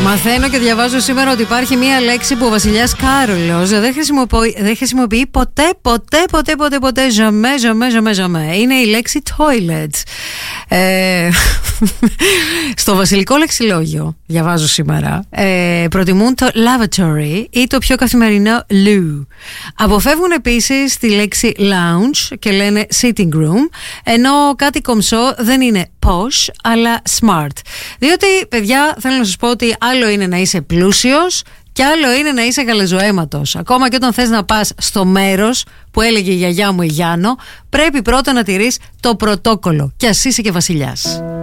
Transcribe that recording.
Μαθαίνω και διαβάζω σήμερα ότι υπάρχει μία λέξη που ο βασιλιάς Κάρολος δεν χρησιμοποιεί ποτέ, jamais. Είναι η λέξη toilet. Στο βασιλικό λεξιλόγιο, διαβάζω σήμερα, προτιμούν το lavatory ή το πιο καθημερινό loo. Αποφεύγουν επίσης τη λέξη lounge και λένε sitting room, ενώ κάτι κομψό δεν είναι posh αλλά smart. Διότι, παιδιά, θέλω να σας πω ότι άλλο είναι να είσαι πλούσιος και άλλο είναι να είσαι γαλεζοαίματος. Ακόμα και όταν θες να πας στο μέρος που έλεγε η γιαγιά μου η Γιάννο, πρέπει πρώτα να τηρείς το πρωτόκολλο, κι ας είσαι και βασιλιάς.